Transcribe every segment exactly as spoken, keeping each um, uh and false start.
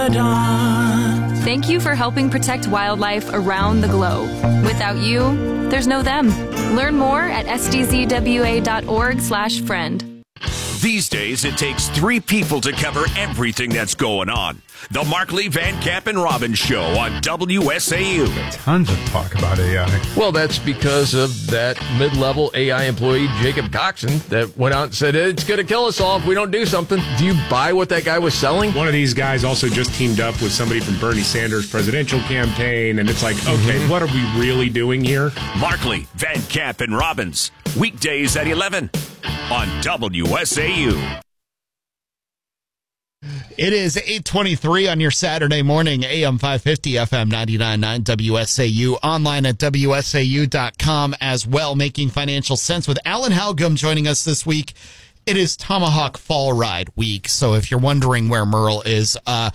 Thank you for helping protect wildlife around the globe. Without you, there's no them. Learn more at s d z w a dot org slash friend. These days, it takes three people to cover everything that's going on. The Markley, Van Camp, and Robbins Show on W S A U. Tons of talk about A I. Well, that's because of that mid-level A I employee, Jacob Coxon, that went out and said, it's going to kill us all if we don't do something. Do you buy what that guy was selling? One of these guys also just teamed up with somebody from Bernie Sanders' presidential campaign, and it's like, okay, mm-hmm. what are we really doing here? Markley, Van Camp, and Robbins, weekdays at eleven on W S A U. It is eight twenty-three on your Saturday morning, A M five fifty, F M ninety-nine point nine W S A U, online at W S A U dot com as well, making financial sense with Alan Halgum joining us this week. It is Tomahawk Fall Ride week, so if you're wondering where Merle is, uh,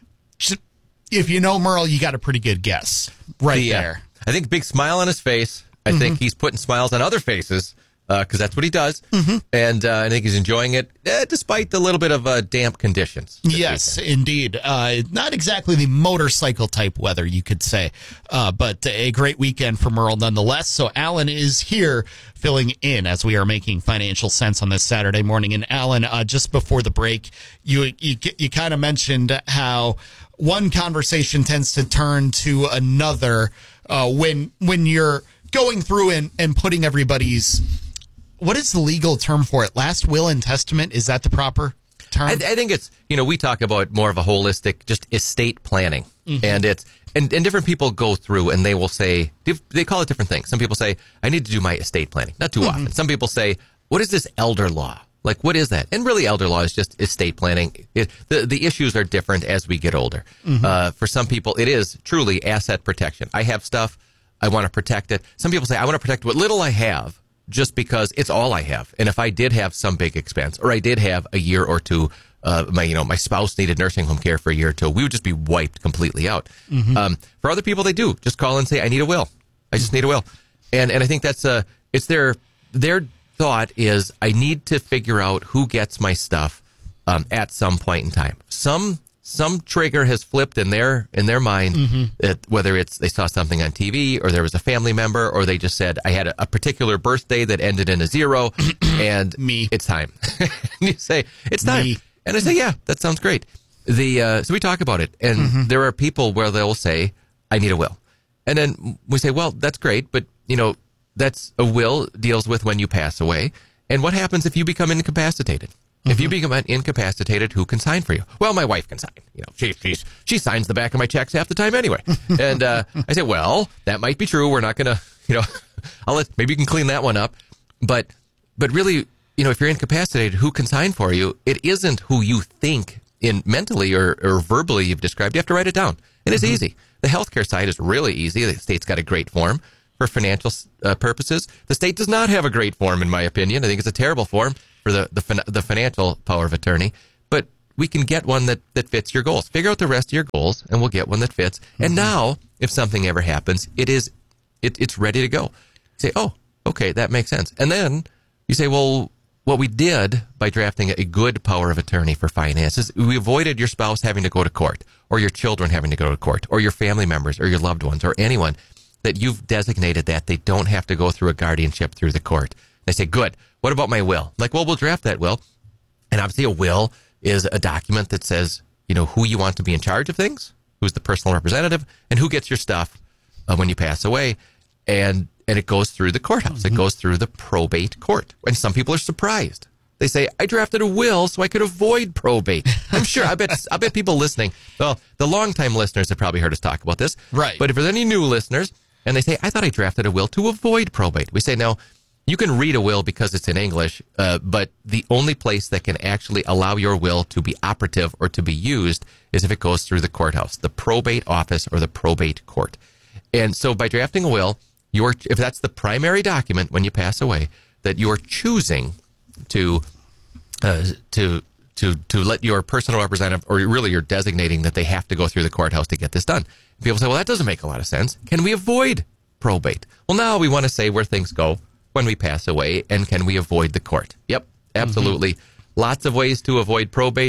if you know Merle, you got a pretty good guess right the, uh, there. I think big smile on his face. I mm-hmm. think he's putting smiles on other faces. Because uh, that's what he does, mm-hmm. and uh, I think he's enjoying it, eh, despite the little bit of uh, damp conditions. Yes, weekend. Indeed. Uh, not exactly the motorcycle type weather, you could say, uh, but a great weekend for Merle nonetheless. So Alan is here filling in as we are making financial sense on this Saturday morning. And Alan, uh, just before the break, you you, you kind of mentioned how one conversation tends to turn to another uh, when when you're going through and, and putting everybody's... What is the legal term for it? Last will and testament? Is that the proper term? I, I think it's, you know, we talk about more of a holistic, just estate planning. Mm-hmm. And it's, and, and different people go through and they will say, they call it different things. Some people say, I need to do my estate planning. Not too mm-hmm. often. Some people say, what is this elder law? Like, what is that? And really, elder law is just estate planning. It, the, the issues are different as we get older. Mm-hmm. Uh, for some people, it is truly asset protection. I have stuff. I want to protect it. Some people say, I want to protect what little I have, just because it's all I have. And if I did have some big expense, or I did have a year or two, uh, my, you know, my spouse needed nursing home care for a year or two, we would just be wiped completely out. Mm-hmm. Um, for other people, they do just call and say, I need a will. I just need a will. And, and I think that's, uh, it's their, their thought is, I need to figure out who gets my stuff, um, at some point in time. Some, Some trigger has flipped in their in their mind, mm-hmm. that whether it's they saw something on T V or there was a family member or they just said, I had a, a particular birthday that ended in a zero and me, it's time. And you say, it's time. Me. And I say, yeah, that sounds great. The uh, so we talk about it. And mm-hmm. there are people where they'll say, I need a will. And then we say, well, that's great. But, you know, that's a will deals with when you pass away. And what happens if you become incapacitated? If you become incapacitated, who can sign for you? Well, my wife can sign. You know, she she she signs the back of my checks half the time anyway. And uh, I say, well, that might be true. We're not going to, you know, I'll let maybe you can clean that one up. But but really, you know, if you're incapacitated, who can sign for you? It isn't who you think in mentally or, or verbally you've described. You have to write it down. And it's mm-hmm. easy. The healthcare side is really easy. The state's got a great form for financial uh, purposes. The state does not have a great form, in my opinion. I think it's a terrible form for the, the fin- the financial power of attorney, but we can get one that, that fits your goals. Figure out the rest of your goals, and we'll get one that fits. Mm-hmm. And now, if something ever happens, it is it, it's ready to go. Say, oh, okay, that makes sense. And then you say, well, what we did by drafting a good power of attorney for finances, we avoided your spouse having to go to court, or your children having to go to court, or your family members, or your loved ones, or anyone that you've designated that they don't have to go through a guardianship through the court. They say, good. What about my will? Like, well, we'll draft that will. And obviously a will is a document that says, you know, who you want to be in charge of things, who's the personal representative, and who gets your stuff uh, when you pass away. And and it goes through the courthouse. Mm-hmm. It goes through the probate court. And some people are surprised. They say, I drafted a will so I could avoid probate. I'm sure. I bet I bet people listening, well, the longtime listeners have probably heard us talk about this. Right. But if there's any new listeners, and they say, I thought I drafted a will to avoid probate. We say, no. You can read a will because it's in English, uh, but the only place that can actually allow your will to be operative or to be used is if it goes through the courthouse, the probate office or the probate court. And so by drafting a will, you're, if that's the primary document when you pass away, that you're choosing to uh, to to to let your personal representative, or really you're designating that they have to go through the courthouse to get this done. People say, well, that doesn't make a lot of sense. Can we avoid probate? Well, now we want to say where things go when we pass away, and can we avoid the court? Yep, absolutely. Mm-hmm. Lots of ways to avoid probate.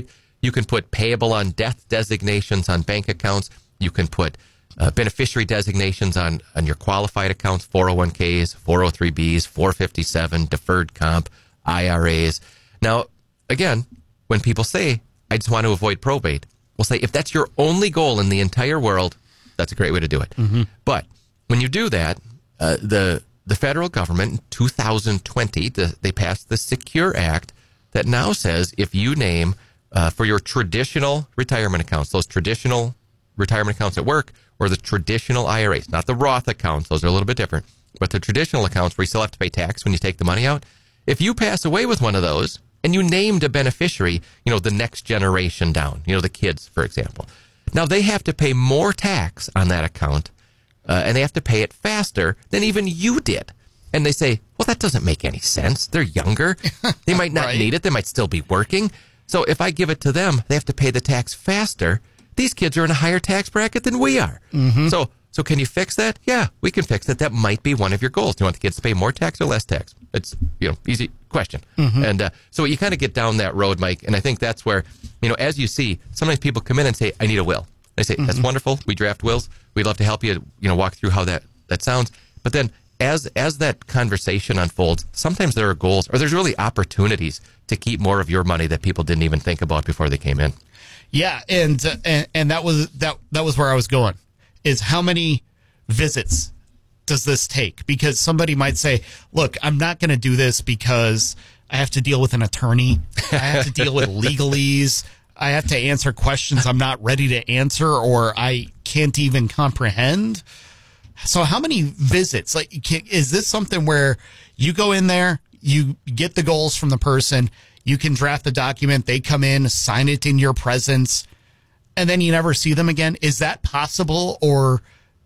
You can put payable on death designations on bank accounts. You can put uh, beneficiary designations on, on your qualified accounts, four oh one k's, four oh three b's, four fifty-seven, deferred comp, I R As. Now, again, when people say, I just want to avoid probate, we'll say, if that's your only goal in the entire world, that's a great way to do it. Mm-hmm. But when you do that, uh, the the federal government in two thousand twenty, the, they passed the Secure Act that now says if you name uh, for your traditional retirement accounts, those traditional retirement accounts at work, or the traditional I R As, not the Roth accounts, those are a little bit different, but the traditional accounts where you still have to pay tax when you take the money out, if you pass away with one of those and you named a beneficiary, you know, the next generation down, you know, the kids, for example, now they have to pay more tax on that account, uh, and they have to pay it faster than even you did. And they say, well, that doesn't make any sense. They're younger. They might not right. need it. They might still be working. So if I give it to them, they have to pay the tax faster. These kids are in a higher tax bracket than we are. Mm-hmm. So so can you fix that? Yeah, we can fix that. That might be one of your goals. Do you want the kids to pay more tax or less tax? It's, you know, easy question. Mm-hmm. And uh, so you kind of get down that road, Mike. And I think that's where, you know, as you see, sometimes people come in and say, I need a will. I say, mm-hmm. that's wonderful. We draft wills. We'd love to help you, you know, walk through how that, that sounds. But then as as that conversation unfolds, sometimes there are goals or there's really opportunities to keep more of your money that people didn't even think about before they came in. Yeah, and uh, and, and that was that that was where I was going. Is how many visits does this take? Because somebody might say, look, I'm not going to do this because I have to deal with an attorney. I have to deal with legalese. I have to answer questions I'm not ready to answer or I can't even comprehend. So how many visits? Like, is this something where you go in there, you get the goals from the person, you can draft the document, they come in, sign it in your presence, and then you never see them again? Is that possible or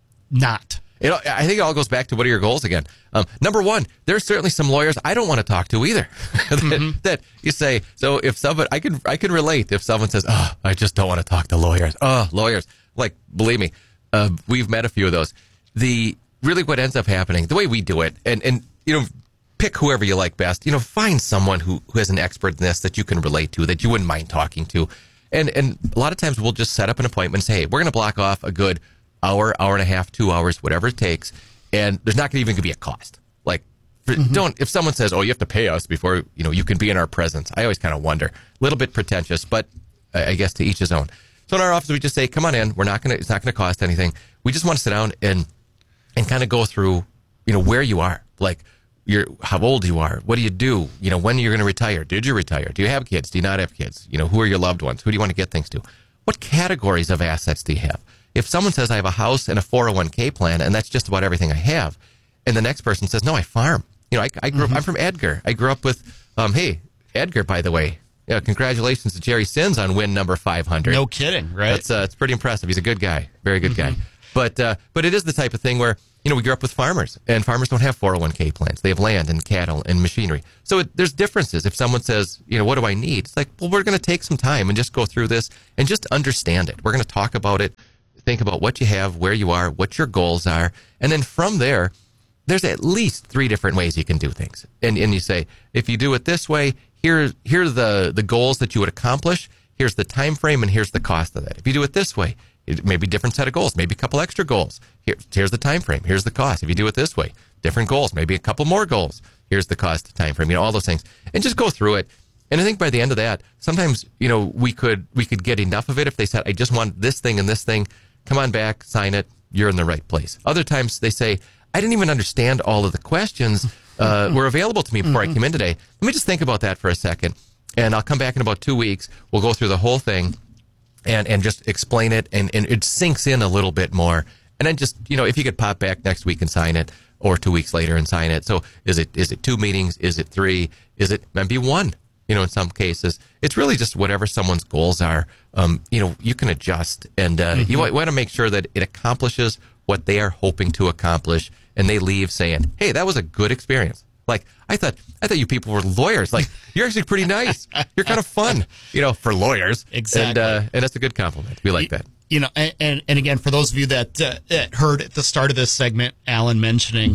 not? You know, I think it all goes back to what are your goals again. Um, number one, there's certainly some lawyers I don't want to talk to either. that, mm-hmm. that you say, so if someone, I can I can relate if someone says, oh, I just don't want to talk to lawyers. Oh, lawyers. Like, believe me, uh, we've met a few of those. The really what ends up happening, the way we do it, and, and you know, pick whoever you like best. You know, find someone who, who has an expert in this that you can relate to, that you wouldn't mind talking to. And and a lot of times we'll just set up an appointment and say, hey, we're going to block off a good hour, hour and a half, two hours, whatever it takes. And there's not going to even be a cost. Like, for, mm-hmm. don't, if someone says, oh, you have to pay us before, you know, you can be in our presence. I always kind of wonder. A little bit pretentious, but I guess to each his own. So in our office, we just say, come on in. We're not going to, it's not going to cost anything. We just want to sit down and, and kind of go through, you know, where you are. Like, you're, how old you are. What do you do? You know, when you're going to retire. Did you retire? Do you have kids? Do you not have kids? You know, who are your loved ones? Who do you want to get things to? What categories of assets do you have? If someone says I have a house and a four oh one k plan and that's just about everything I have, and the next person says, no, I farm. You know, I, I grew mm-hmm. up, I'm from Edgar. I grew up with, um, hey, Edgar, by the way, yeah, congratulations to Jerry Sins on win number five hundred. No kidding, right? That's uh, it's pretty impressive. He's a good guy. Very good mm-hmm. guy. But uh, but it is the type of thing where, you know, we grew up with farmers, and farmers don't have four oh one k plans. They have land and cattle and machinery. So it, there's differences. If someone says, you know, what do I need? It's like, well, we're going to take some time and just go through this and just understand it. We're going to talk about it, think about what you have, where you are, what your goals are. And then from there, there's at least three different ways you can do things. And and you say, if you do it this way, here, here are the, the goals that you would accomplish. Here's the time frame, and here's the cost of that. If you do it this way, it may be a different set of goals, maybe a couple extra goals. Here, here's the time frame. Here's the cost. If you do it this way, different goals, maybe a couple more goals. Here's the cost, time frame, you know, all those things. And just go through it. And I think by the end of that, sometimes, you know, we could we could get enough of it if they said, I just want this thing and this thing. Come on back, sign it. You're in the right place. Other times they say, I didn't even understand all of the questions uh, were available to me before mm-hmm. I came in today. Let me just think about that for a second. And I'll come back in about two weeks. We'll go through the whole thing and, and just explain it. And, and it sinks in a little bit more. And then just, you know, if you could pop back next week and sign it, or two weeks later and sign it. So is it is it two meetings? Is it three? Is it maybe one? You know, in some cases, it's really just whatever someone's goals are. Um, you know, you can adjust, and uh, mm-hmm. you want, want to make sure that it accomplishes what they are hoping to accomplish, and they leave saying, "Hey, that was a good experience." Like, I thought, I thought you people were lawyers. Like, you're actually pretty nice. You're kind of fun, you know, for lawyers. Exactly, and uh, and that's a good compliment. We like that. You know, and and again, for those of you that uh, heard at the start of this segment, Alan mentioning,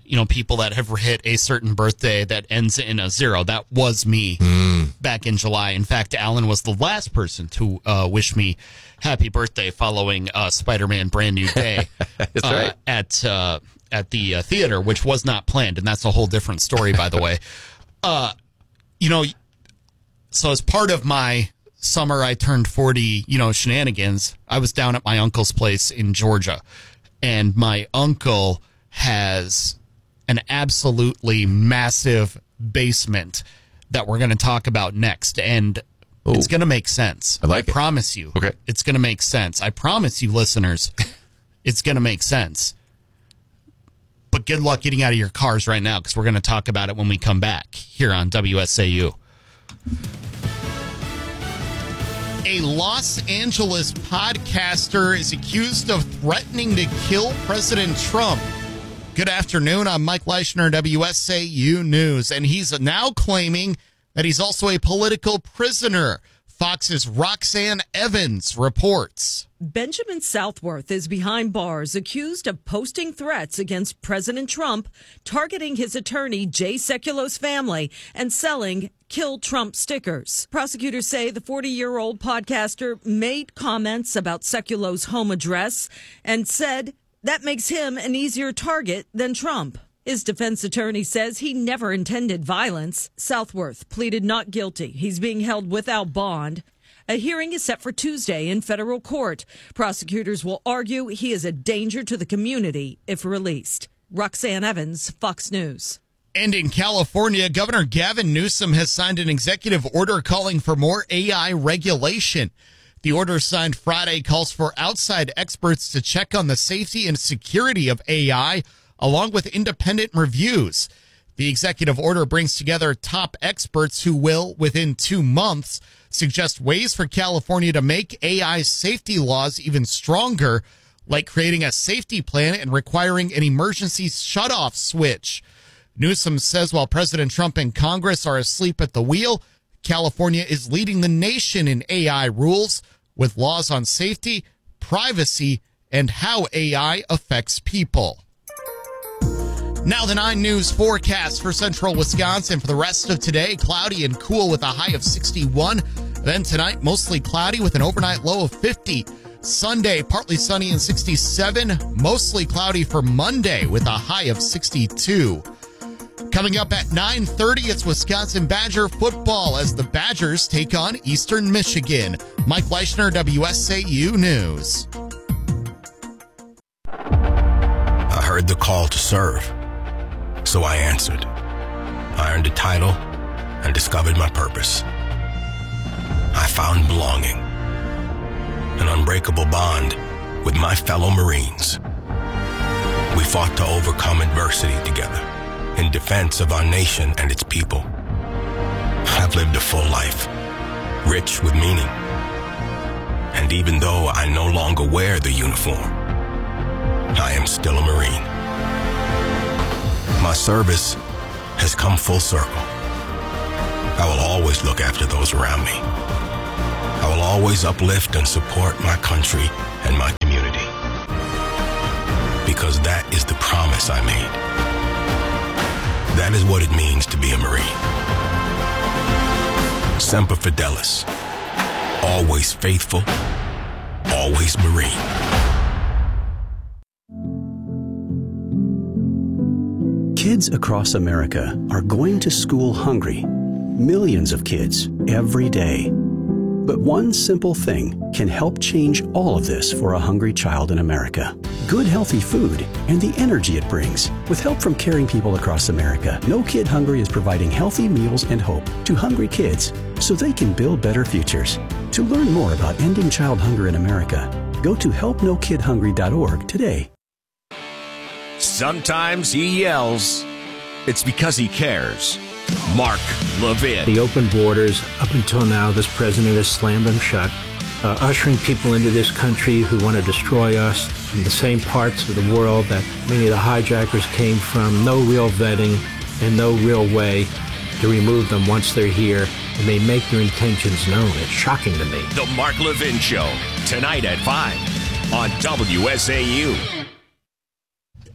you know, people that have hit a certain birthday that ends in a zero. That was me mm. back in July. In fact, Alan was the last person to uh, wish me happy birthday following uh, Spider-Man Brand New Day. That's uh, right. At, uh, at the uh, theater, which was not planned, and that's a whole different story, by the way. Uh, you know, so as part of my summer I turned forty, you know, shenanigans, I was down at my uncle's place in Georgia, and my uncle has an absolutely massive basement that we're going to talk about next, and Ooh. It's going to make sense. I like I it. promise you. Okay. It's going to make sense. I promise you, listeners, it's going to make sense. But good luck getting out of your cars right now, because we're going to talk about it when we come back here on W S A U. A Los Angeles podcaster is accused of threatening to kill President Trump. Good afternoon. I'm Mike Leischner, W S A U News, and he's now claiming that he's also a political prisoner. Fox's Roxanne Evans reports. Benjamin Southworth is behind bars accused of posting threats against President Trump, targeting his attorney Jay Sekulo's family, and selling Kill Trump stickers. Prosecutors say the forty-year-old podcaster made comments about Sekulo's home address and said that makes him an easier target than Trump. His defense attorney says he never intended violence. Southworth pleaded not guilty. He's being held without bond. A hearing is set for Tuesday in federal court. Prosecutors will argue he is a danger to the community if released. Roxanne Evans, Fox News. And in California, Governor Gavin Newsom has signed an executive order calling for more A I regulation. The order signed Friday calls for outside experts to check on the safety and security of A I, along with independent reviews. The executive order brings together top experts who will, within two months, suggest ways for California to make A I safety laws even stronger, like creating a safety plan and requiring an emergency shutoff switch. Newsom says while President Trump and Congress are asleep at the wheel, California is leading the nation in A I rules with laws on safety, privacy, and how A I affects people. Now the nine News forecast for central Wisconsin for the rest of today. Cloudy and cool with a high of sixty-one. Then tonight, mostly cloudy with an overnight low of fifty. Sunday, partly sunny and sixty-seven. Mostly cloudy for Monday with a high of sixty-two. Coming up at nine thirty, it's Wisconsin Badger football as the Badgers take on Eastern Michigan. Mike Leischner, W S A U News. I heard the call to serve, so I answered. I earned a title and discovered my purpose. I found belonging, an unbreakable bond with my fellow Marines. We fought to overcome adversity together in defense of our nation and its people. I've lived a full life, rich with meaning. And even though I no longer wear the uniform, I am still a Marine. My service has come full circle. I will always look after those around me. I will always uplift and support my country and my community. Because that is the promise I made. That is what it means to be a Marine. Semper Fidelis. Always faithful. Always Marine. Kids across America are going to school hungry. Millions of kids every day. But one simple thing can help change all of this for a hungry child in America. Good, healthy food and the energy it brings. With help from caring people across America, No Kid Hungry is providing healthy meals and hope to hungry kids so they can build better futures. To learn more about ending child hunger in America, go to help no kid hungry dot org today. Sometimes he yells. It's because he cares. Mark Levin. The open borders, up until now, this president has slammed them shut, uh, ushering people into this country who want to destroy us in the same parts of the world that many of the hijackers came from. No real vetting and no real way to remove them once they're here, and they make their intentions known. It's shocking to me. The Mark Levin Show, tonight at five on W S A U.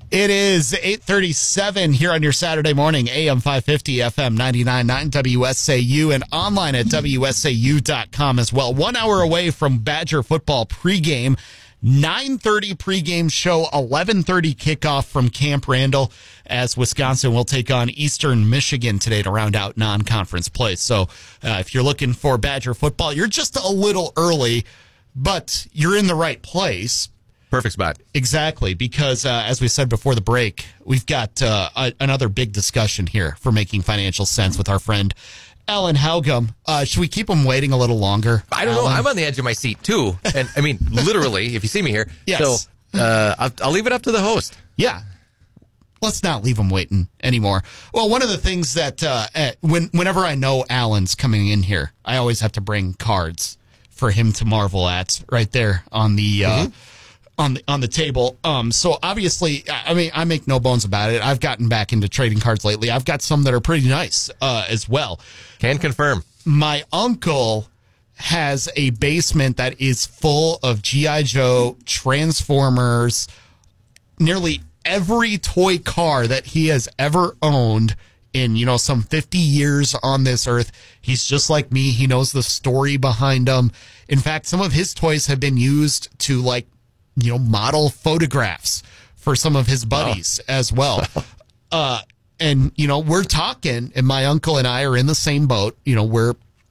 It is eight thirty-seven here on your Saturday morning, A M five fifty, F M ninety-nine point nine W S A U, and online at W S A U dot com as well. One hour away from Badger football pregame. nine thirty pregame show, eleven thirty kickoff from Camp Randall as Wisconsin will take on Eastern Michigan today to round out non-conference play. So uh, if you're looking for Badger football, you're just a little early, but you're in the right place. Perfect spot. Exactly, because uh, as we said before the break, we've got uh, a, another big discussion here for Making Financial Sense with our friend Alan Haugum. Uh, should we keep him waiting a little longer? I don't Alan? know. I'm on the edge of my seat, too. And I mean, literally, if you see me here. Yes. So uh, I'll, I'll leave it up to the host. Yeah. Let's not leave him waiting anymore. Well, one of the things that uh, when whenever I know Alan's coming in here, I always have to bring cards for him to marvel at right there on the uh, mm-hmm. on the on the table. Um, so obviously, I mean, I make no bones about it. I've gotten back into trading cards lately. I've got some that are pretty nice uh, as well. Can confirm. My uncle has a basement that is full of G I. Joe, Transformers, nearly every toy car that he has ever owned in, you know, some fifty years on this earth. He's just like me. He knows the story behind them. In fact, some of his toys have been used to, like, you know, model photographs for some of his buddies oh. as well. Uh, and, you know, we're talking, and my uncle and I are in the same boat. You know, we're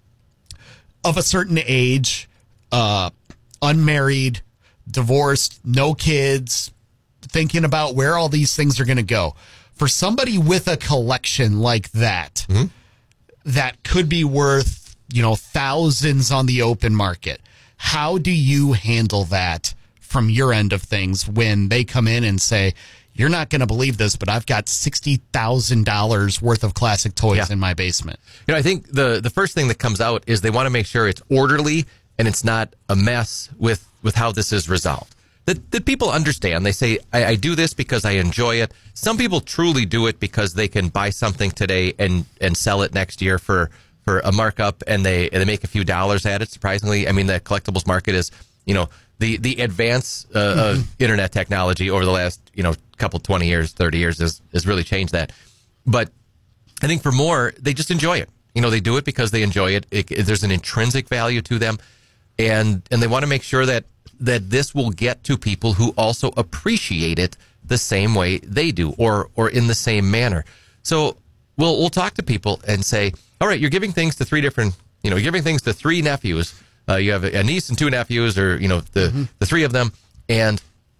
of a certain age, uh, unmarried, divorced, no kids, thinking about where all these things are going to go. For somebody with a collection like that, mm-hmm. that could be worth, you know, thousands on the open market, how do you handle that from your end of things when they come in and say, you're not going to believe this, but I've got sixty thousand dollars worth of classic toys yeah. in my basement? You know, I think the, the first thing that comes out is they want to make sure it's orderly and it's not a mess with, with how this is resolved. That, that people understand. They say, I, I do this because I enjoy it. Some people truly do it because they can buy something today and, and sell it next year for, for a markup, and they and they make a few dollars at it, surprisingly. I mean, the collectibles market is, you know, the, the advance uh, mm-hmm. of internet technology over the last, you know, couple, twenty years, thirty years has, has really changed that. But I think for more, they just enjoy it. You know, they do it because they enjoy it. it, it there's an intrinsic value to them, and and they want to make sure that that this will get to people who also appreciate it the same way they do, or or in the same manner. So we'll we'll talk to people and say, all right, you're giving things to three different, you know, you're giving things to three nephews. Uh, you have a niece and two nephews, or, you know, the, mm-hmm. the three of them. And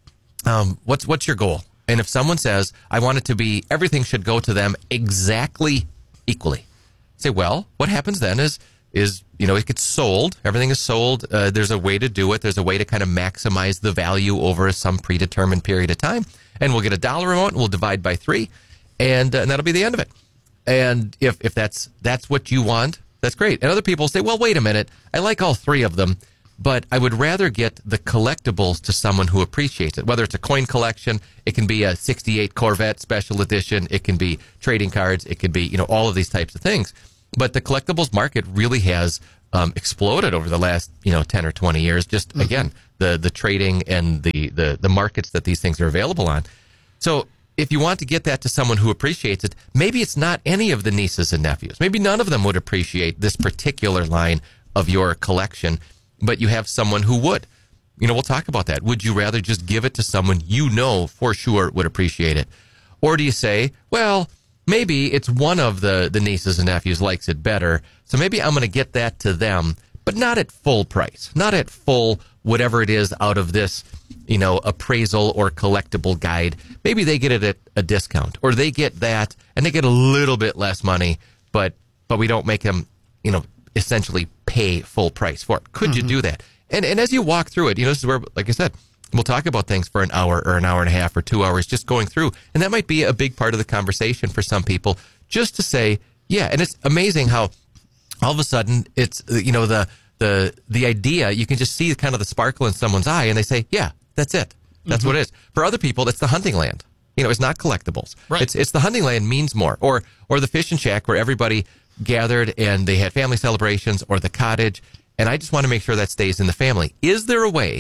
um, what's what's your goal? And if someone says, I want it to be, everything should go to them exactly equally. Say, well, what happens then is, is, you know, it gets sold. Everything is sold. Uh, there's a way to do it. There's a way to kind of maximize the value over some predetermined period of time. And we'll get a dollar amount, and we'll divide by three, and, uh, and that'll be the end of it. And if, if that's that's what you want, that's great. And other people say, well, wait a minute. I like all three of them, but I would rather get the collectibles to someone who appreciates it. Whether it's a coin collection, it can be a sixty-eight Corvette special edition, it can be trading cards, it can be, you know, all of these types of things. But the collectibles market really has um, exploded over the last, you know, ten or twenty years. Just, mm-hmm. again, the the trading and the, the, the markets that these things are available on. So if you want to get that to someone who appreciates it, maybe it's not any of the nieces and nephews. Maybe none of them would appreciate this particular line of your collection, but you have someone who would. You know, we'll talk about that. Would you rather just give it to someone you know for sure would appreciate it? Or do you say, well, maybe it's one of the, the nieces and nephews likes it better, so maybe I'm going to get that to them, but not at full price, not at full whatever it is out of this, you know, appraisal or collectible guide. Maybe they get it at a discount, or they get that and they get a little bit less money, but but we don't make them, you know, essentially pay full price for it. Could mm-hmm. you do that? And and as you walk through it, you know, this is where, like I said, we'll talk about things for an hour or an hour and a half or two hours just going through. And that might be a big part of the conversation for some people, just to say, yeah. And it's amazing how all of a sudden it's, you know, the the the idea, you can just see kind of the sparkle in someone's eye, and they say, yeah, that's it. That's mm-hmm. what it is. For other people, it's the hunting land. You know, it's not collectibles. Right. It's it's the hunting land means more. Or or the fishing shack where everybody gathered and they had family celebrations, or the cottage. And I just want to make sure that stays in the family. Is there a way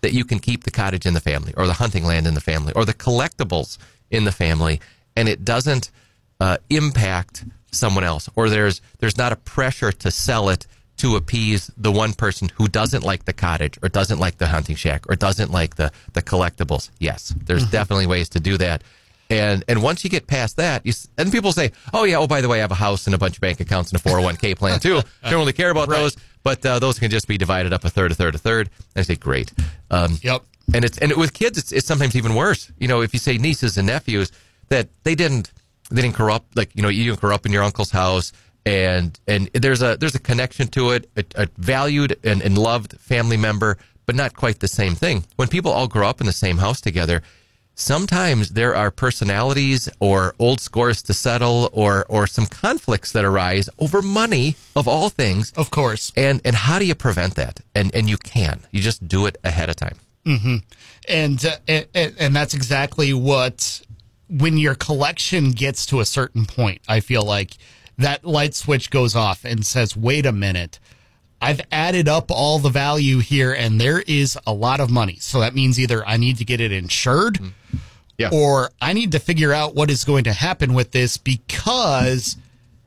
that you can keep the cottage in the family or the hunting land in the family or the collectibles in the family, and it doesn't uh, impact someone else, or there's there's not a pressure to sell it to appease the one person who doesn't like the cottage or doesn't like the hunting shack or doesn't like the, the collectibles. Yes, there's mm-hmm. definitely ways to do that. And and once you get past that, you, and people say, oh, yeah, oh, by the way, I have a house and a bunch of bank accounts and a four oh one k plan, too. I don't really care about right. those, but uh, those can just be divided up a third, a third, a third. And I say, great. Um, yep. And it's and with kids, it's, it's sometimes even worse. You know, if you say nieces and nephews, that they didn't they didn't grow up, like, you know, you didn't grow up in your uncle's house, and and there's a there's a connection to it, a, a valued and, and loved family member, but not quite the same thing. When people all grow up in the same house together, sometimes there are personalities or old scores to settle, or or some conflicts that arise over money, of all things. Of course. And and how do you prevent that? And and you can. You just do it ahead of time. Mm-hmm. And, uh, and and that's exactly what, when your collection gets to a certain point, I feel like that light switch goes off and says, wait a minute, I've added up all the value here, and there is a lot of money. So that means either I need to get it insured, mm-hmm. yeah. or I need to figure out what is going to happen with this, because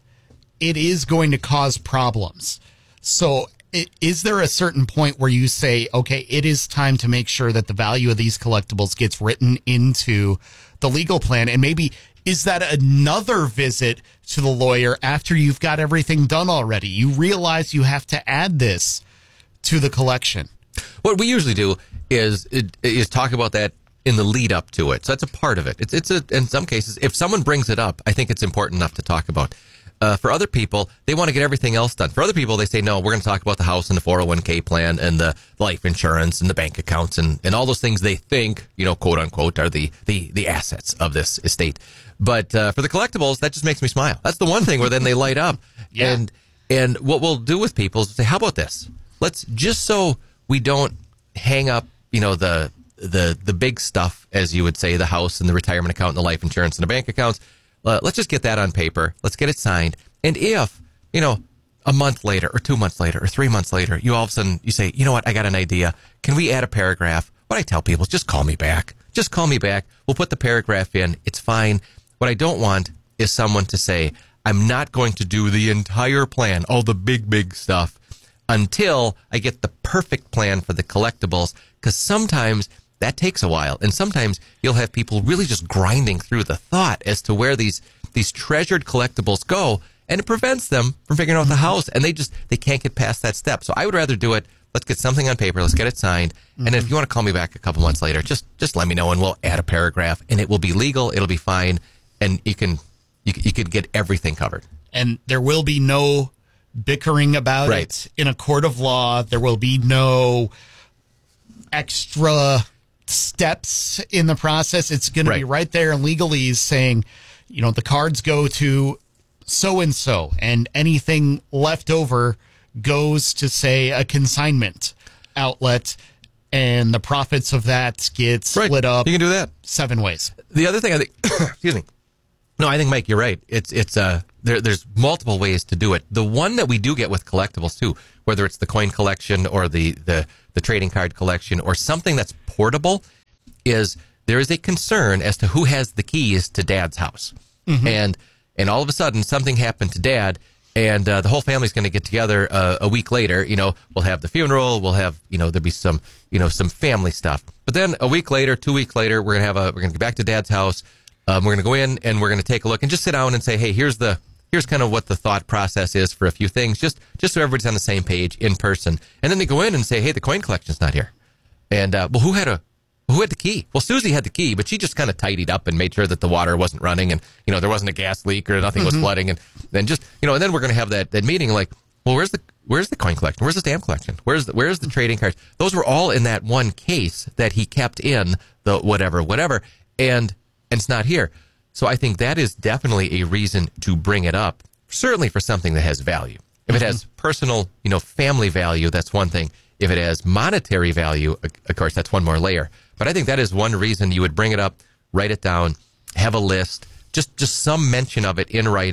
it is going to cause problems. So it, is there a certain point where you say, okay, it is time to make sure that the value of these collectibles gets written into the legal plan? And maybe is that another visit to the lawyer after you've got everything done already? You realize you have to add this to the collection. What we usually do is is talk about that in the lead up to it. So that's a part of it. It's it's a, in some cases, if someone brings it up, I think it's important enough to talk about. Uh, for other people, they want to get everything else done. For other people, they say, no, we're going to talk about the house and the four oh one k plan and the life insurance and the bank accounts and, and all those things they think, you know, quote unquote, are the, the, the assets of this estate. But uh, for the collectibles, that just makes me smile. That's the one thing where then they light up. Yeah. And and what we'll do with people is say, how about this? Let's, just so we don't hang up, you know, the the the big stuff, as you would say, the house and the retirement account and the life insurance and the bank accounts. Uh, let's just get that on paper. Let's get it signed. And if, you know, a month later or two months later or three months later, you all of a sudden, you say, you know what, I got an idea. Can we add a paragraph? What I tell people is just call me back. Just call me back. We'll put the paragraph in. It's fine. What I don't want is someone to say, I'm not going to do the entire plan, all the big, big stuff, until I get the perfect plan for the collectibles, because sometimes that takes a while. And sometimes you'll have people really just grinding through the thought as to where these these treasured collectibles go, and it prevents them from figuring out the house, and they just they can't get past that step. So I would rather do it. Let's get something on paper. Let's get it signed. Mm-hmm. And if you want to call me back a couple months later, just just let me know, and we'll add a paragraph, and it will be legal. It'll be fine, and you can you you could get everything covered. And there will be no bickering about right. it in a court of law. There will be no extra steps in the process. It's going right. to be right there in legalese saying, you know, the cards go to so-and-so, and anything left over goes to, say, a consignment outlet, and the profits of that get split right. up. You can do that seven ways. The other thing I think, excuse me. No, I think, Mike, you're right. It's, it's, uh, there, there's multiple ways to do it. The one that we do get with collectibles too, whether it's the coin collection or the, the, the trading card collection or something that's portable, is there is a concern as to who has the keys to Dad's house. Mm-hmm. And and all of a sudden, something happened to Dad, and uh, the whole family's going to get together uh, a week later. You know, we'll have the funeral, we'll have, you know, there'll be some, you know, some family stuff. But then a week later, two weeks later, we're going to have a, we're going to get back to Dad's house. Um, we're going to go in and we're going to take a look and just sit down and say, hey, here's the, here's kind of what the thought process is for a few things, just, just so everybody's on the same page in person. And then they go in and say, hey, the coin collection's not here. And, uh, well, who had a, who had the key? Well, Susie had the key, but she just kind of tidied up and made sure that the water wasn't running and, you know, there wasn't a gas leak or nothing mm-hmm. was flooding. And then just, you know, and then we're going to have that, that meeting like, well, where's the, where's the coin collection? Where's the stamp collection? Where's the, where's the trading cards? Those were all in that one case that he kept in the whatever, whatever. And, and it's not here. So I think that is definitely a reason to bring it up, certainly for something that has value. If it has personal, you know, family value, that's one thing. If it has monetary value, of course, that's one more layer. But I think that is one reason you would bring it up, write it down, have a list, just, just some mention of it in writing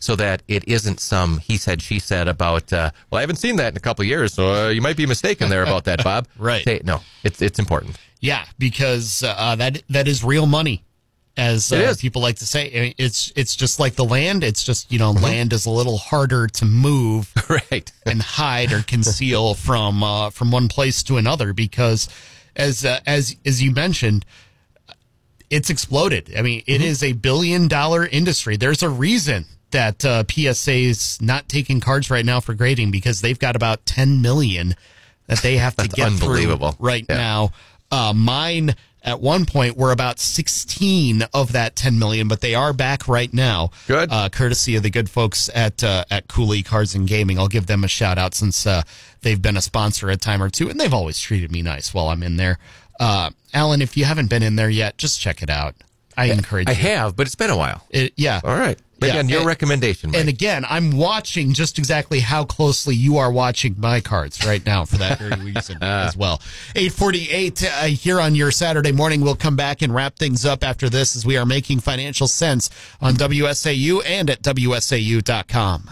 so that it isn't some he said, she said about, uh, well, I haven't seen that in a couple of years, so uh, you might be mistaken there about that, Bob. Right. Say, no, it's it's important. Yeah, because uh, that that is real money, as uh, people like to say. I mean, it's it's just like the land. It's just, you know, mm-hmm. land is a little harder to move right. and hide or conceal from uh, from one place to another, because as uh, as as you mentioned, it's exploded. I mean, it mm-hmm. is a billion dollar industry. There's a reason that uh, P S A is not taking cards right now for grading, because they've got about ten million that they have to get unbelievable. through right yeah. now. Uh, mine at one point were about sixteen of that ten million, but they are back right now. Good. Uh, courtesy of the good folks at uh, at Cooley Cards and Gaming. I'll give them a shout out, since uh, they've been a sponsor a time or two, and they've always treated me nice while I'm in there. Uh, Alan, if you haven't been in there yet, just check it out. I encourage I you. I have, but it's been a while. It, yeah. All right. Again, yeah. your and, recommendation, Mike. And again, I'm watching just exactly how closely you are watching my cards right now for that very reason as well. eight forty-eight uh, here on your Saturday morning. We'll come back and wrap things up after this, as we are making financial sense on W S A U and at W S A U dot com.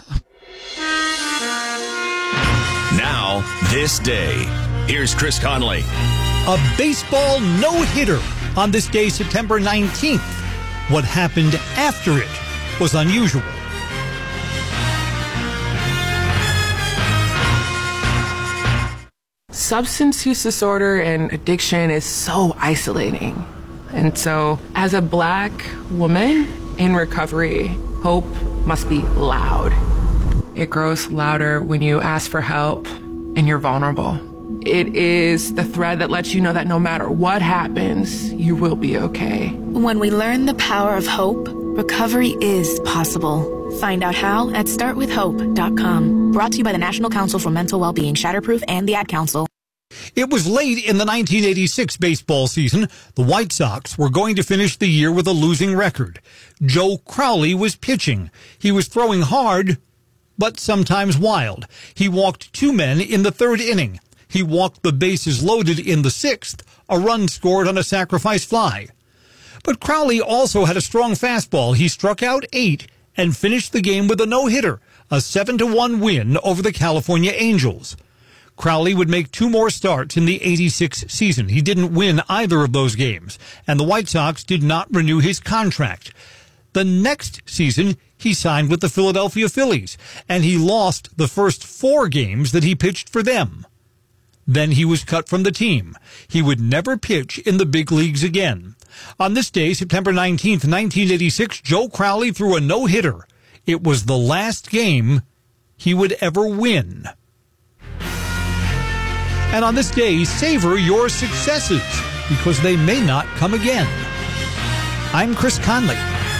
Now, this day. Here's Chris Conley. A baseball no-hitter on this day, September nineteenth. What happened after it was unusual. Substance use disorder and addiction is so isolating. And so, as a Black woman in recovery, hope must be loud. It grows louder when you ask for help and you're vulnerable. It is the thread that lets you know that no matter what happens, you will be okay. When we learn the power of hope, recovery is possible. Find out how at start with hope dot com. Brought to you by the National Council for Mental Wellbeing, Shatterproof, and the Ad Council. It was late in the nineteen eighty-six baseball season. The White Sox were going to finish the year with a losing record. Joe Crowley was pitching. He was throwing hard, but sometimes wild. He walked two men in the third inning. He walked the bases loaded in the sixth, a run scored on a sacrifice fly. But Crowley also had a strong fastball. He struck out eight and finished the game with a no-hitter, a seven to one win over the California Angels. Crowley would make two more starts in the eighty-six season. He didn't win either of those games, and the White Sox did not renew his contract. The next season, he signed with the Philadelphia Phillies, and he lost the first four games that he pitched for them. Then he was cut from the team. He would never pitch in the big leagues again. On this day, September nineteenth, nineteen eighty-six, Joe Crowley threw a no-hitter. It was the last game he would ever win. And on this day, savor your successes, because they may not come again. I'm Chris Conley.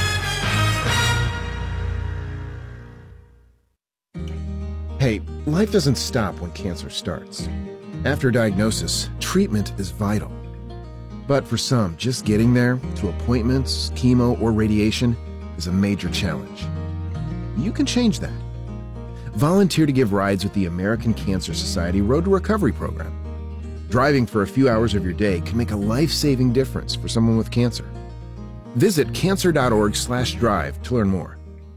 Hey, life doesn't stop when cancer starts. After diagnosis, treatment is vital. But for some, just getting there, to appointments, chemo, or radiation, is a major challenge. You can change that. Volunteer to give rides with the American Cancer Society Road to Recovery program. Driving for a few hours of your day can make a life-saving difference for someone with cancer. Visit cancer.org slash drive to learn more.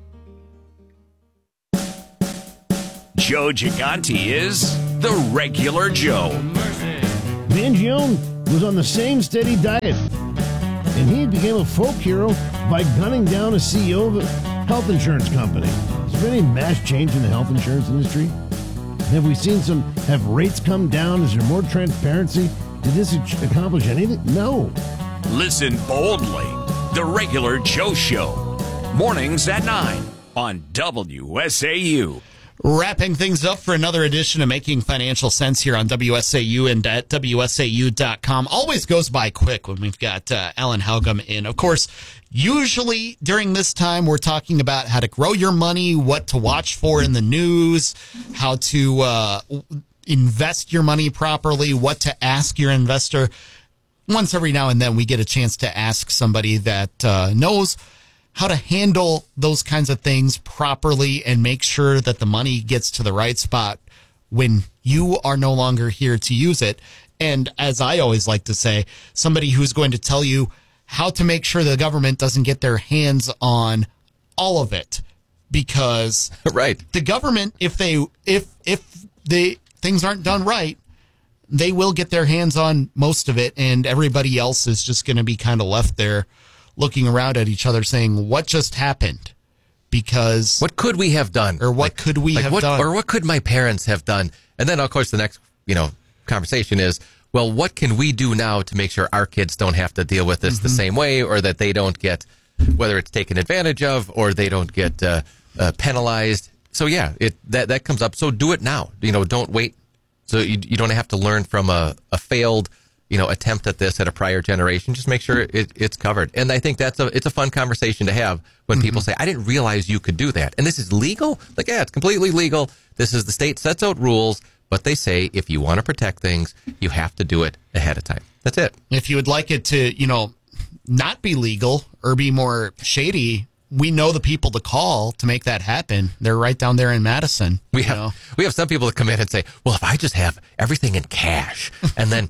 Joe Gigante is the regular Joe. Mangione was on the same steady diet, and he became a folk hero by gunning down a C E O of a health insurance company. Has there been any mass change in the health insurance industry? Have we seen some, have rates come down? Is there more transparency? Did this accomplish anything? No. Listen boldly. The regular Joe Show. Mornings at nine on W S A U. Wrapping things up for another edition of Making Financial Sense here on W S A U and at W S A U dot com. Always goes by quick when we've got uh, Alan Halgum in. Of course, usually during this time, we're talking about how to grow your money, what to watch for in the news, how to uh, invest your money properly, what to ask your investor. Once every now and then, we get a chance to ask somebody that uh, knows how to handle those kinds of things properly and make sure that the money gets to the right spot when you are no longer here to use it. And as I always like to say, somebody who's going to tell you how to make sure the government doesn't get their hands on all of it. because right. the government, if they if if the things aren't done right, they will get their hands on most of it, and everybody else is just going to be kind of left there looking around at each other saying, what just happened? Because what could we have done? Or what like, could we like have what, done? Or what could my parents have done? And then, of course, the next, you know, conversation is, well, what can we do now to make sure our kids don't have to deal with this mm-hmm. the same way, or that they don't get, whether it's taken advantage of, or they don't get uh, uh, penalized. So, yeah, it that, that comes up. So do it now. You know, don't wait. So you, you don't have to learn from a, a failed, you know, attempt at this at a prior generation. Just make sure it, it's covered. And I think that's a it's a fun conversation to have when mm-hmm. people say, I didn't realize you could do that. And this is legal? Like, yeah, it's completely legal. This is the state sets out rules, but they say if you want to protect things, you have to do it ahead of time. That's it. If you would like it to, you know, not be legal or be more shady, we know the people to call to make that happen. They're right down there in Madison. We have know? we have some people that come in and say, well, if I just have everything in cash and then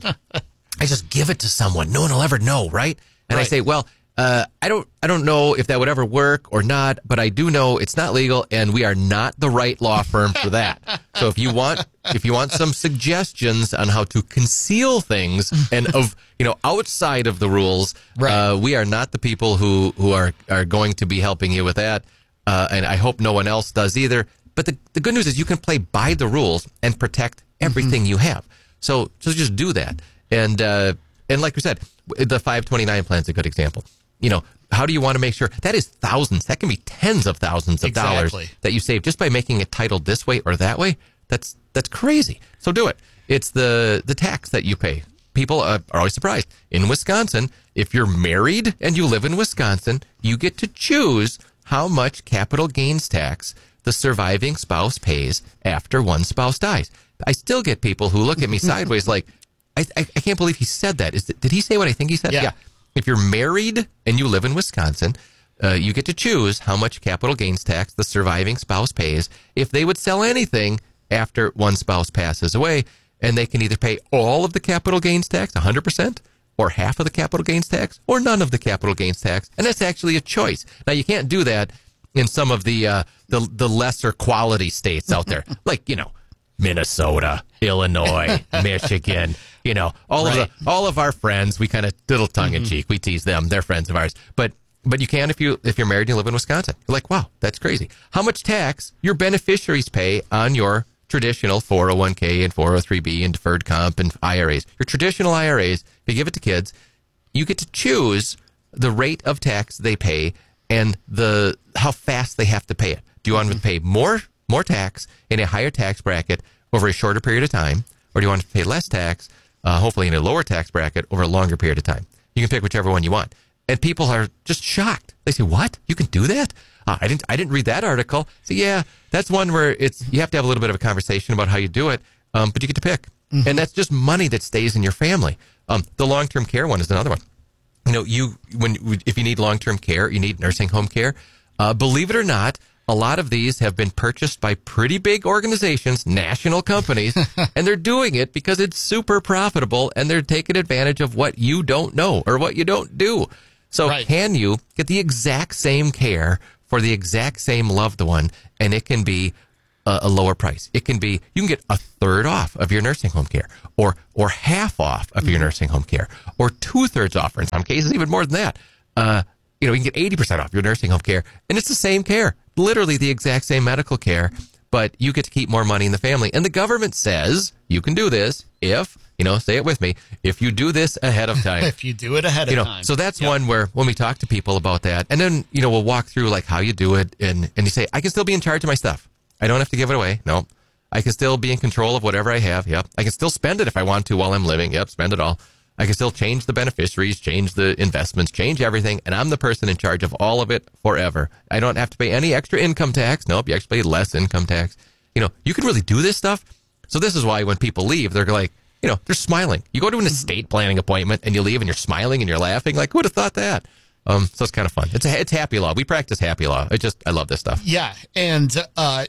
I just give it to someone, no one will ever know, right? And right. I say, well, uh, I don't I don't know if that would ever work or not, but I do know it's not legal, and we are not the right law firm for that. So if you want if you want some suggestions on how to conceal things and of you know outside of the rules, right. uh, we are not the people who, who are, are going to be helping you with that. Uh, and I hope no one else does either. But the the good news is you can play by the rules and protect everything mm-hmm. you have. So so just do that. And uh, and like we said, the five twenty-nine plan is a good example. You know, how do you want to make sure that is thousands? That can be tens of thousands of exactly. dollars that you save just by making it titled this way or that way. That's that's crazy. So do it. It's the the tax that you pay. People are always surprised. In Wisconsin, if you're married and you live in Wisconsin, you get to choose how much capital gains tax the surviving spouse pays after one spouse dies. I still get people who look at me sideways like, I, I I can't believe he said that. Is did he say what I think he said? Yeah. yeah. If you're married and you live in Wisconsin, uh, you get to choose how much capital gains tax the surviving spouse pays if they would sell anything after one spouse passes away. And they can either pay all of the capital gains tax, one hundred percent, or half of the capital gains tax, or none of the capital gains tax. And that's actually a choice. Now, you can't do that in some of the uh, the, the lesser quality states out there, like, you know, Minnesota, Illinois, Michigan, you know, all right. of the all of our friends. We kind of diddle tongue in cheek. Mm-hmm. We tease them; they're friends of ours. But but you can if you if you're married and you live in Wisconsin. You're like, wow, that's crazy. How much tax your beneficiaries pay on your traditional four oh one k and four oh three b and deferred comp and I R As? Your traditional I R As, if you give it to kids, you get to choose the rate of tax they pay and the how fast they have to pay it. Do you want them to pay more more tax in a higher tax bracket over a shorter period of time, or do you want to pay less tax, uh, hopefully in a lower tax bracket over a longer period of time? You can pick whichever one you want. And people are just shocked. They say, "What? You can do that? Uh, I didn't. I didn't read that article." So yeah, that's one where it's you have to have a little bit of a conversation about how you do it, um, but you get to pick, mm-hmm. and that's just money that stays in your family. Um, the long-term care one is another one. You know, you when if you need long-term care, you need nursing home care. Uh, believe it or not, a lot of these have been purchased by pretty big organizations, national companies, and they're doing it because it's super profitable, and they're taking advantage of what you don't know or what you don't do. So right. Can you get the exact same care for the exact same loved one, and it can be a, a lower price? It can be, you can get a third off of your nursing home care, or or half off of mm-hmm. your nursing home care, or two-thirds off, or in some cases even more than that. Uh, you know, you can get eighty percent off your nursing home care, and it's the same care, literally the exact same medical care, but you get to keep more money in the family. And the government says you can do this if, you know, say it with me, if you do this ahead of time. If you do it ahead you know, of time. So that's yep. one where when we talk to people about that, and then, you know, we'll walk through like how you do it, and, and you say, I can still be in charge of my stuff. I don't have to give it away. No. I can still be in control of whatever I have. Yep. I can still spend it if I want to while I'm living. Yep. Spend it all. I can still change the beneficiaries, change the investments, change everything, and I'm the person in charge of all of it forever. I don't have to pay any extra income tax. Nope, you actually pay less income tax. You know, you can really do this stuff. So this is why when people leave, they're like, you know, they're smiling. You go to an estate planning appointment and you leave and you're smiling and you're laughing. Like, who would have thought that? Um, so it's kind of fun. It's a, it's happy law. We practice happy law. I just, I love this stuff. Yeah. And uh,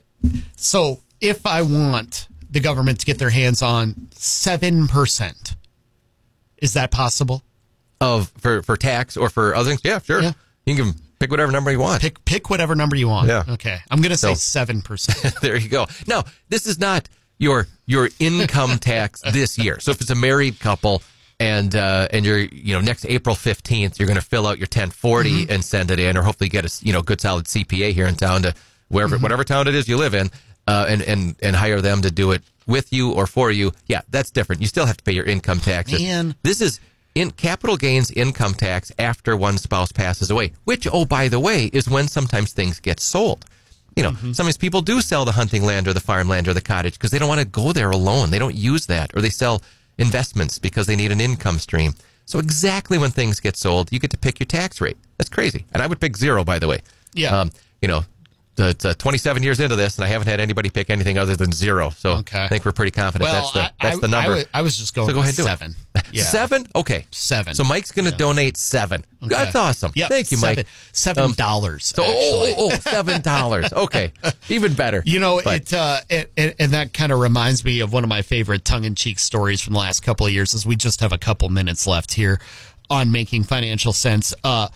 so if I want the government to get their hands on seven percent, is that possible? Of for, for tax or for other things? Yeah, sure. Yeah. You can Pick whatever number you want. Pick pick whatever number you want. Yeah. Okay. I'm going to say So- seven percent. There you go. No, this is not your your income tax this year. So if it's a married couple and uh, and you're you know next April fifteenth, you're going to fill out your ten forty Mm-hmm. and send it in, or hopefully get a you know good solid C P A here in town to wherever Mm-hmm. whatever town it is you live in, uh, and and and hire them to do it with you or for you. Yeah, that's different. You still have to pay your income taxes. Man. This is in capital gains income tax after one spouse passes away, which, oh, by the way, is when sometimes things get sold. You know, Mm-hmm. sometimes people do sell the hunting land or the farmland or the cottage because they don't want to go there alone. They don't use that. Or they sell investments because they need an income stream. So exactly when things get sold, you get to pick your tax rate. That's crazy. And I would pick zero, by the way. Yeah. Um, you know, it's uh, twenty-seven years into this, and I haven't had anybody pick anything other than zero. So Okay. I think we're pretty confident Well, that's the I- that's I- the number. I wa- I was just going so go with ahead, do it. seven. Yeah. Seven? Okay. Seven. So Mike's going to donate seven. Okay. That's awesome. Yep, Thank you, Mike. seven- Um, Seven dollars. So, oh, oh, oh, seven dollars. Okay. Even better. You know, But- it, uh, it, it and that kind of reminds me of one of my favorite tongue-in-cheek stories from the last couple of years. As we just have a couple minutes left here on Making Financial Sense. Uh,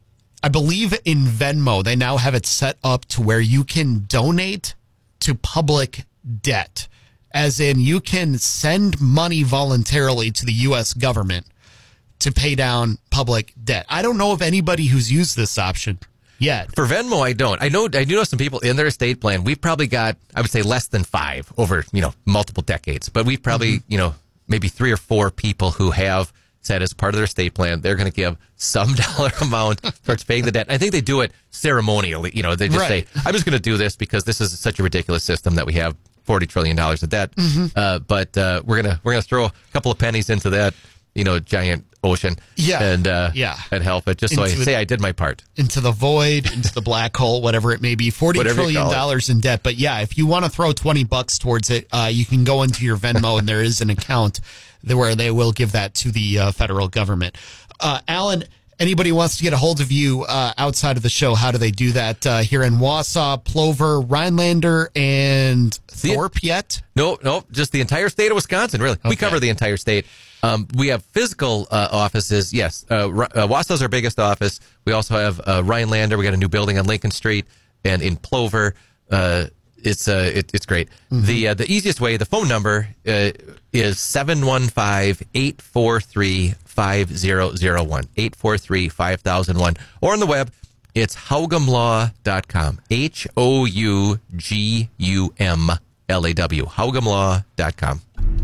I believe in Venmo, they now have it set up to where you can donate to public debt, as in you can send money voluntarily to the U S government to pay down public debt. I don't know of anybody who's used this option yet. For Venmo, I don't. I know I do know some people in their estate plan. We've probably got, I would say, less than five over, you know, multiple decades. But we've probably, Mm-hmm. you know, maybe three or four people who have said as part of their estate plan, they're going to give some dollar amount towards paying the debt. I think they do it ceremonially. You know, they just Right. say, I'm just going to do this because this is such a ridiculous system that we have forty trillion dollars of debt. Mm-hmm. Uh, but uh, we're going to we're gonna throw a couple of pennies into that, you know, giant ocean. Yeah. And, uh, Yeah. and help it just so I Into say it- I did my part. Into the void, into the black hole, whatever it may be, forty Whatever you trillion call it. dollars in debt. But yeah, if you want to throw twenty bucks towards it, uh, you can go into your Venmo and there is an account there where they will give that to the uh, federal government. Uh, Alan, anybody wants to get a hold of you uh, outside of the show, how do they do that? Uh, here in Wausau, Plover, Rhinelander, and Thorpe yet? No, no, just the entire state of Wisconsin, really. We cover the entire state. Um, we have physical uh, offices, yes. Uh, R- uh, Wausau's our biggest office. We also have uh, Rhinelander. We got a new building on Lincoln Street. And in Plover, uh, it's uh, it, it's great. Mm-hmm. The uh, the easiest way, the phone number uh, is seven one five, eight four three, five zero zero one, eight four three, five thousand one. Or on the web, it's hougum law dot com. H O U G U M L A W. hougum law dot com.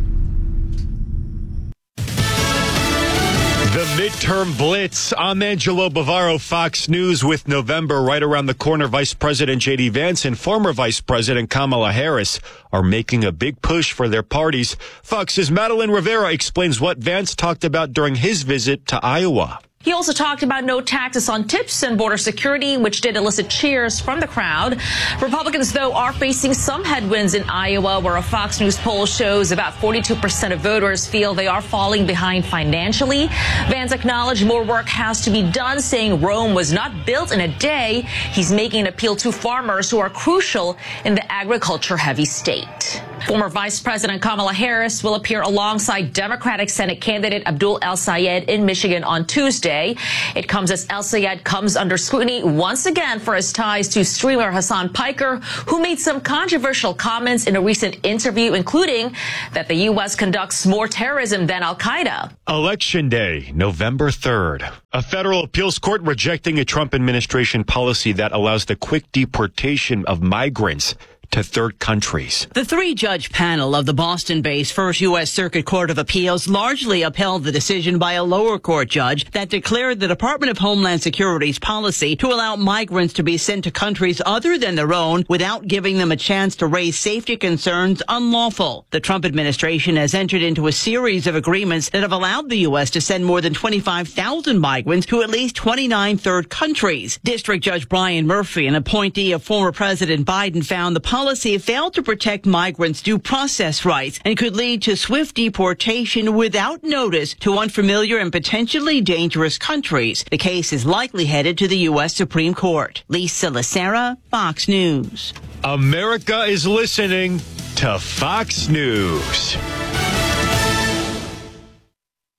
The midterm blitz. I'm Angelo Bavaro, Fox News. With November right around the corner, Vice President J D Vance and former Vice President Kamala Harris are making a big push for their parties. Fox's Madeline Rivera explains what Vance talked about during his visit to Iowa. He also talked about no taxes on tips and border security, which did elicit cheers from the crowd. Republicans, though, are facing some headwinds in Iowa, where a Fox News poll shows about forty-two percent of voters feel they are falling behind financially. Vance acknowledged more work has to be done, saying Rome was not built in a day. He's making an appeal to farmers who are crucial in the agriculture-heavy state. Former Vice President Kamala Harris will appear alongside Democratic Senate candidate Abdul El-Sayed in Michigan on Tuesday. It comes as El-Sayed comes under scrutiny once again for his ties to streamer Hassan Piker, who made some controversial comments in a recent interview, including that the U S conducts more terrorism than Al-Qaeda. Election Day, November third. A federal appeals court rejecting a Trump administration policy that allows the quick deportation of migrants to third countries. The three-judge panel of the Boston-based First U S Circuit Court of Appeals largely upheld the decision by a lower court judge that declared the Department of Homeland Security's policy to allow migrants to be sent to countries other than their own without giving them a chance to raise safety concerns unlawful. The Trump administration has entered into a series of agreements that have allowed the U S to send more than twenty-five thousand migrants to at least twenty-nine third countries. District Judge Brian Murphy, an appointee of former President Biden, found the policy failed to protect migrants' due process rights and could lead to swift deportation without notice to unfamiliar and potentially dangerous countries. The case is likely headed to the U S Supreme Court. Lisa Lacera, Fox News. America is listening to Fox News.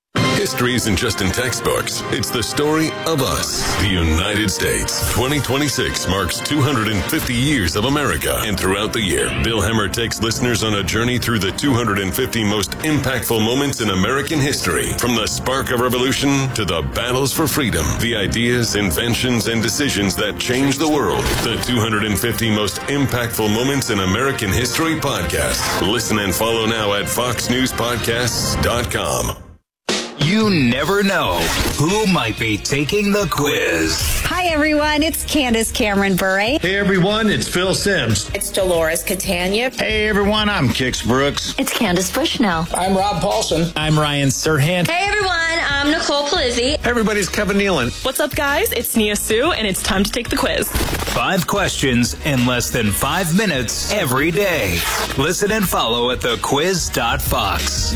history isn't just in textbooks. It's the story of us, the United States. twenty twenty-six marks two hundred fifty years of America. And throughout the year, Bill Hemmer takes listeners on a journey through the two hundred fifty most impactful moments in American history. From the spark of revolution to the battles for freedom, the ideas, inventions, and decisions that changed the world. The two hundred fifty most impactful moments in American history podcast. Listen and follow now at fox news podcasts dot com. You never know who might be taking the quiz. Hi, everyone. It's Candace Cameron Bure. Hey, everyone. It's Phil Sims. It's Dolores Catania. Hey, everyone. I'm Kix Brooks. It's Candace Bushnell. I'm Rob Paulson. I'm Ryan Serhant. Hey, everyone. I'm Nicole Palizzi. Hey, everybody's Kevin Nealon. What's up, guys? It's Nia Sue, and it's time to take the quiz. Five questions in less than five minutes every day. Listen and follow at the quiz dot fox.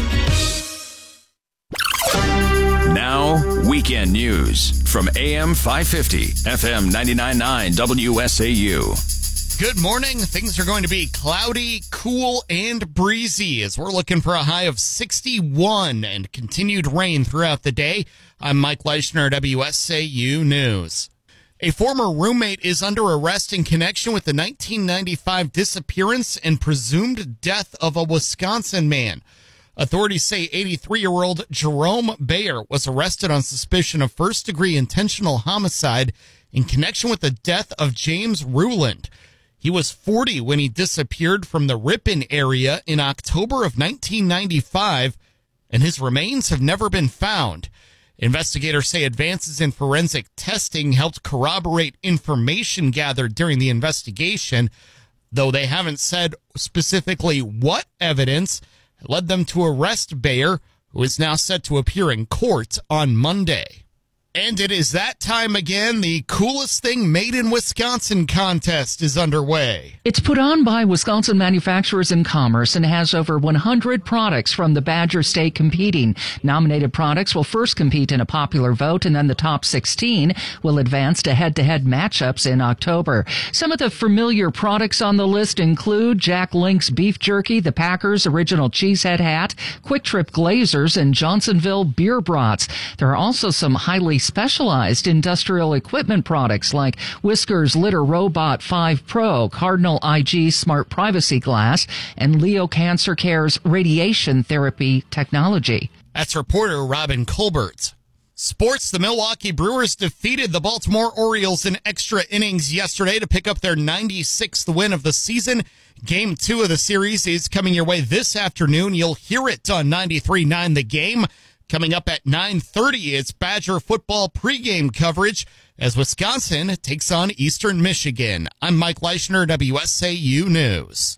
Now, weekend news from A M five fifty, F M ninety-nine point nine W S A U. Good morning. Things are going to be cloudy, cool, and breezy as we're looking for a high of sixty-one and continued rain throughout the day. I'm Mike Leischner, W S A U News. A former roommate is under arrest in connection with the nineteen ninety-five disappearance and presumed death of a Wisconsin man. Authorities say eighty-three-year-old Jerome Bayer was arrested on suspicion of first-degree intentional homicide in connection with the death of James Ruland. He was forty when he disappeared from the Ripon area in October of nineteen ninety-five, and his remains have never been found. Investigators say advances in forensic testing helped corroborate information gathered during the investigation, though they haven't said specifically what evidence led them to arrest Bayer, who is now set to appear in court on Monday. And it is that time again. The Coolest Thing Made in Wisconsin contest is underway. It's put on by Wisconsin Manufacturers and Commerce and has over one hundred products from the Badger State competing. Nominated products will first compete in a popular vote, and then the top sixteen will advance to head-to-head matchups in October. Some of the familiar products on the list include Jack Link's Beef Jerky, the Packers Original Cheesehead Hat, Quick Trip Glazers, and Johnsonville Beer Brats. There are also some highly specialized industrial equipment products like Whiskers Litter Robot five Pro, Cardinal I G Smart Privacy Glass, and Leo Cancer Care's radiation therapy technology. That's reporter Robin Colbert. Sports, the Milwaukee Brewers defeated the Baltimore Orioles in extra innings yesterday to pick up their ninety-sixth win of the season. Game two of the series is coming your way this afternoon. You'll hear it on ninety-three point nine The Game. Coming up at nine thirty, it's Badger football pregame coverage as Wisconsin takes on Eastern Michigan. I'm Mike Leischner, W S A U News.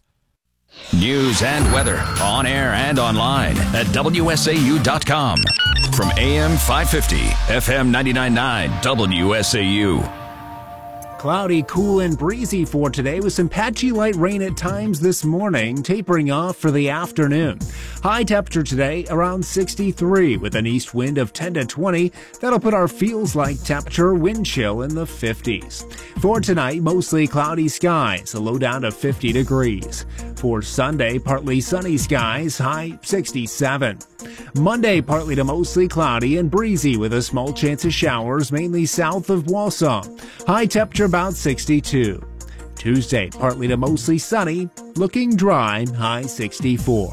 News and weather on air and online at W S A U dot com. From A M five fifty, F M ninety-nine point nine W S A U. Cloudy, cool, and breezy for today with some patchy light rain at times this morning, tapering off for the afternoon. High temperature today around sixty-three with an east wind of ten to twenty. That'll put our feels like temperature wind chill in the fifties. For tonight, mostly cloudy skies, a low down to fifty degrees. For Sunday, partly sunny skies, high sixty-seven. Monday, partly to mostly cloudy and breezy with a small chance of showers, mainly south of Wausau. High temperature about sixty-two. Tuesday, partly to mostly sunny, looking dry, high sixty-four.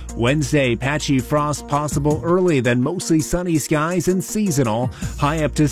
Wednesday, patchy frost possible early, then mostly sunny skies and seasonal, high up to